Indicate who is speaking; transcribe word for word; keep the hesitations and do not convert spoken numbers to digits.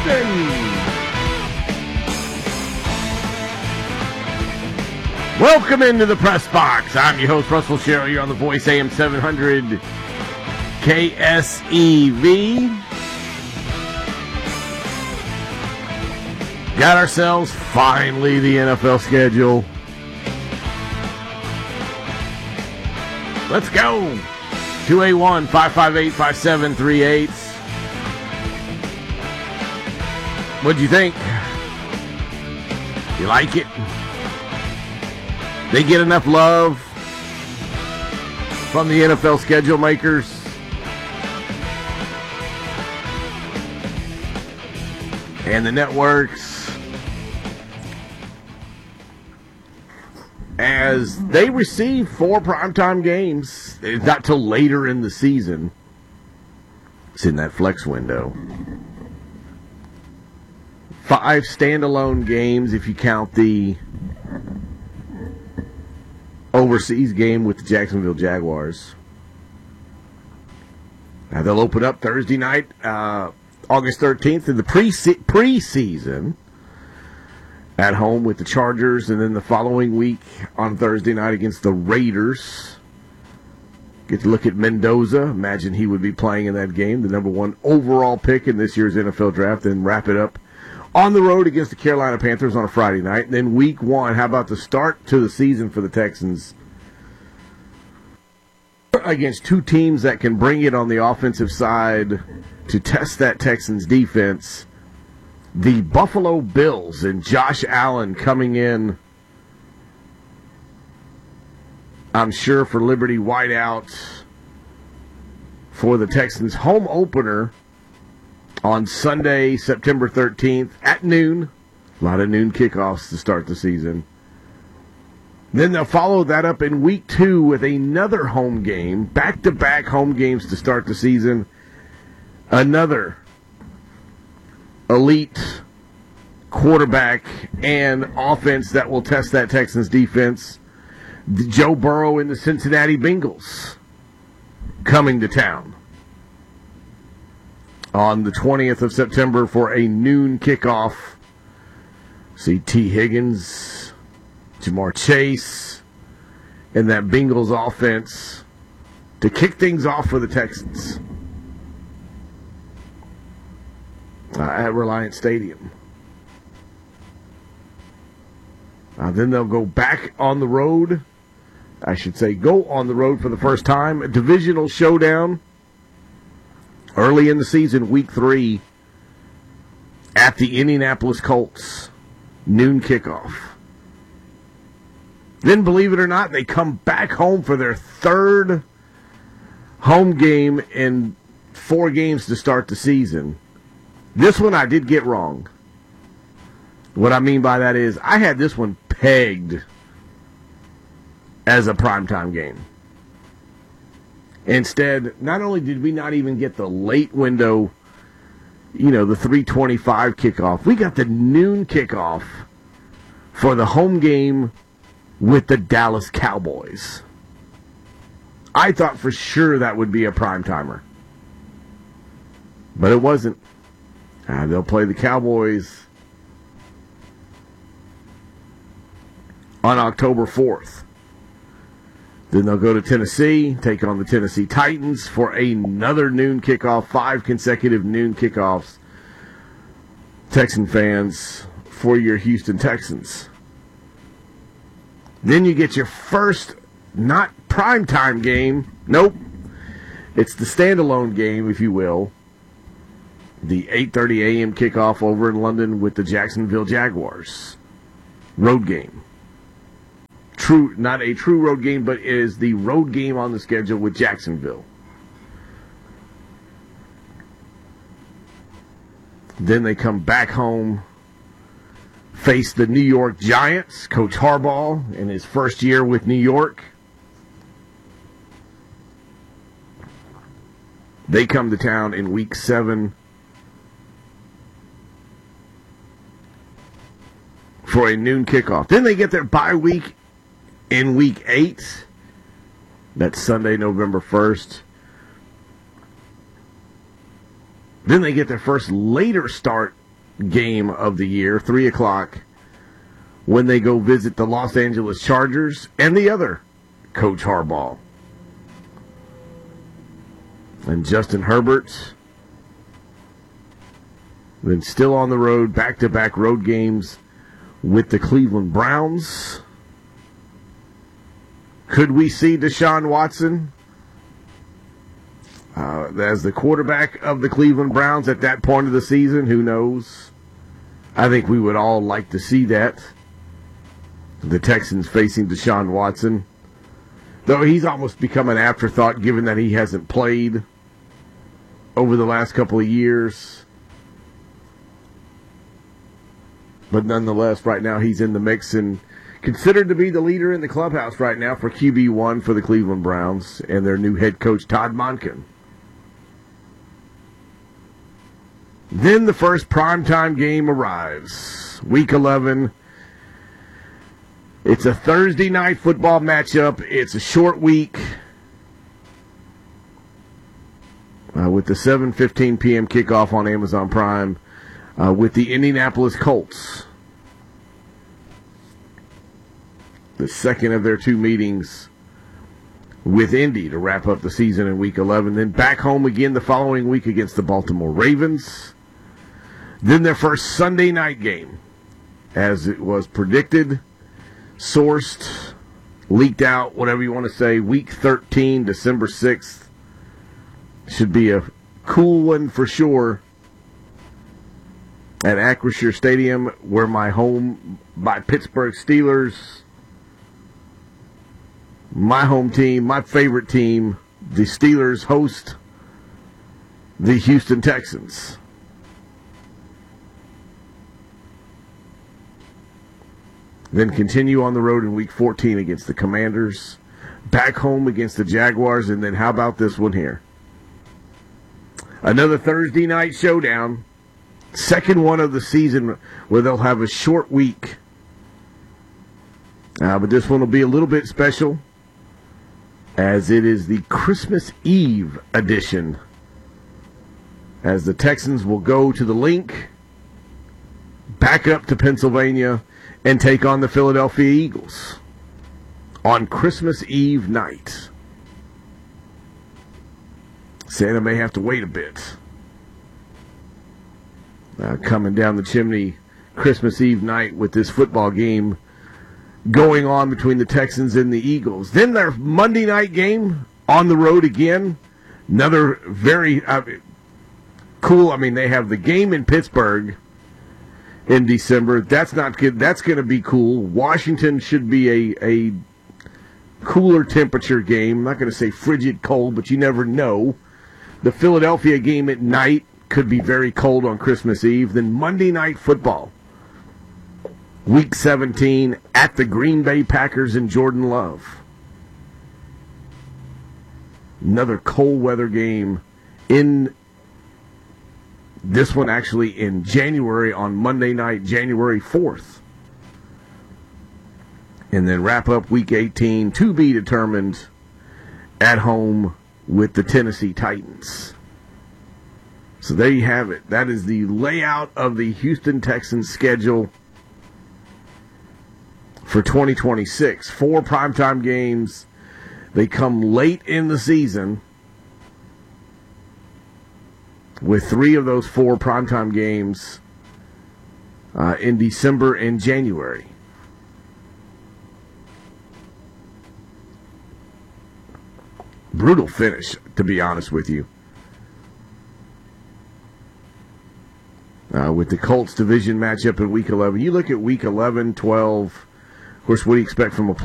Speaker 1: Houston. Welcome into the press box. I'm your host, Russell Sherrill. You're on the Voice A M seven hundred K S E V. Got ourselves finally the N F L schedule. Let's go. two eight one, five five eight, five seven three eight. What'd you think? You like it? They get enough love from the N F L schedule makers. And the networks as they receive four primetime games. It's not till later in the season. It's in that flex window. Five standalone games if you count the overseas game with the Jacksonville Jaguars. Now they'll open up Thursday night, uh, August thirteenth, in the pre preseason at home with the Chargers, and then the following week on Thursday night against the Raiders. Get to look at Mendoza. Imagine he would be playing in that game, the number one overall pick in this year's N F L draft, and wrap it up on the road against the Carolina Panthers on a Friday night. And then week one, how about the start to the season for the Texans against two teams that can bring it on the offensive side to test that Texans defense. The Buffalo Bills and Josh Allen coming in, I'm sure, for Liberty Whiteout for the Texans home opener on Sunday, September thirteenth at noon. A lot of noon kickoffs to start the season. Then they'll follow that up in week two with another home game, back-to-back home games to start the season. Another elite quarterback and offense that will test that Texans defense. Joe Burrow and the Cincinnati Bengals coming to town on the twentieth of September for a noon kickoff. See T. Higgins, Jamar Chase, and that Bengals offense to kick things off for the Texans uh, at Reliant Stadium. Uh, then they'll go back on the road. I should say go on the road for the first time. A divisional showdown early in the season, week three, at the Indianapolis Colts. Noon kickoff. Then, believe it or not, they come back home for their third home game in four games to start the season. This one I did get wrong. What I mean by that is I had this one pegged as a primetime game. Instead, not only did we not even get the late window, you know, the three twenty-five kickoff, we got the noon kickoff for the home game with the Dallas Cowboys. I thought for sure that would be a primetimer. But it wasn't. Uh, they'll play the Cowboys on October fourth. Then they'll go to Tennessee, take on the Tennessee Titans for another noon kickoff, five consecutive noon kickoffs. Texan fans, for your Houston Texans. Then you get your first, not primetime game. Nope. It's the standalone game, if you will. The eight thirty a.m. kickoff over in London with the Jacksonville Jaguars. Road game. True, not a true road game, but is the road game on the schedule with Jacksonville. Then they come back home, face the New York Giants, Coach Harbaugh in his first year with New York. They come to town in week seven for a noon kickoff. Then they get their bye week in week eight. That's Sunday, November first. Then they get their first later start game of the year, three o'clock, when they go visit the Los Angeles Chargers and the other Coach Harbaugh. And Justin Herbert, then still on the road, back-to-back road games with the Cleveland Browns. Could we see Deshaun Watson uh, as the quarterback of the Cleveland Browns at that point of the season? Who knows? I think we would all like to see that. The Texans facing Deshaun Watson. Though he's almost become an afterthought given that he hasn't played over the last couple of years. But nonetheless, right now he's in the mix and considered to be the leader in the clubhouse right now for Q B one for the Cleveland Browns and their new head coach, Todd Monken. Then the first primetime game arrives. Week eleven. It's a Thursday night football matchup. It's a short week. Uh, with the seven fifteen p.m. kickoff on Amazon Prime uh, with the Indianapolis Colts. The second of their two meetings with Indy to wrap up the season in Week eleven. Then back home again the following week against the Baltimore Ravens. Then their first Sunday night game, as it was predicted, sourced, leaked out, whatever you want to say, Week thirteen, December sixth. Should be a cool one for sure at Acrisure Stadium, where my home by Pittsburgh Steelers, my home team, my favorite team, the Steelers host the Houston Texans. Then continue on the road in Week fourteen against the Commanders, back home against the Jaguars, and then how about this one here? Another Thursday night showdown, second one of the season where they'll have a short week. Uh, but this one will be a little bit special as it is the Christmas Eve edition, as the Texans will go to the Link, back up to Pennsylvania, and take on the Philadelphia Eagles on Christmas Eve night. Santa may have to wait a bit. Uh, coming down the chimney Christmas Eve night with this football game going on between the Texans and the Eagles. Then their Monday night game on the road again. Another very uh, cool. I mean, they have the game in Pittsburgh in December. That's not good. That's going to be cool. Washington should be a, a cooler temperature game. I'm not going to say frigid cold, but you never know. The Philadelphia game at night could be very cold on Christmas Eve. Then Monday Night Football, Week seventeen, at the Green Bay Packers and Jordan Love. Another cold weather game in this one actually in January on Monday night, January fourth. And then wrap up Week eighteen, to be determined, at home with the Tennessee Titans. So there you have it. That is the layout of the Houston Texans schedule for twenty twenty-six. Four primetime games. They come late in the season, with three of those four primetime games uh, in December and January. Brutal finish, to be honest with you. Uh, with the Colts division matchup in Week eleven. You look at Week eleven, twelve. Of course, what do you expect from a